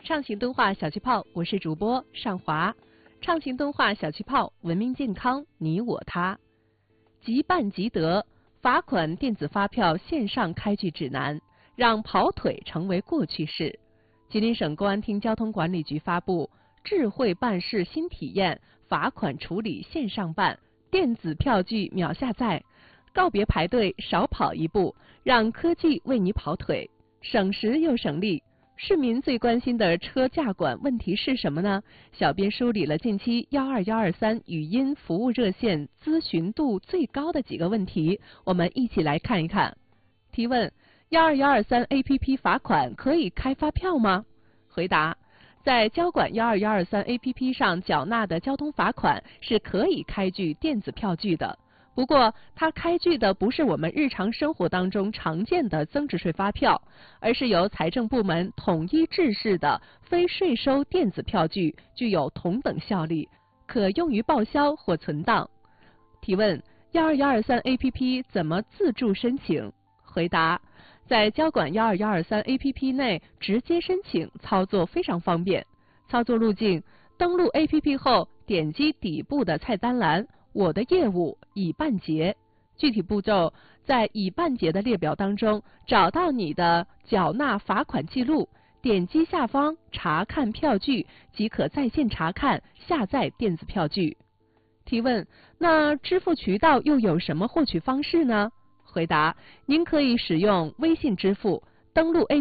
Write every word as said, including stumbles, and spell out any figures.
畅行动画小气泡，我是主播尚华。畅行动画小气泡，文明健康，你我他。即办即得，罚款电子发票线上开具指南，让跑腿成为过去式。吉林省公安厅交通管理局发布智慧办事新体验，罚款处理线上办，电子票据秒下载，告别排队，少跑一步，让科技为你跑腿，省时又省力。市民最关心的车驾管问题是什么呢？小编梳理了近期幺二幺二三语音服务热线咨询度最高的几个问题，我们一起来看一看。提问：幺二幺二三 A P P 罚款可以开发票吗？回答：在交管幺二幺二三 A P P 上缴纳的交通罚款是可以开具电子票据的。不过，它开具的不是我们日常生活当中常见的增值税发票，而是由财政部门统一制式的非税收电子票据，具有同等效力，可用于报销或存档。提问：幺二幺二三 A P P 怎么自助申请？回答：在交管幺二幺二三 A P P 内直接申请，操作非常方便。操作路径：登录 A P P 后，点击底部的菜单栏。我的业务已办结，具体步骤在已办结的列表当中找到你的缴纳罚款记录，点击下方查看票据即可在线查看下载电子票据。提问：那支付渠道又有什么获取方式呢？回答：您可以使用微信支付，登录 A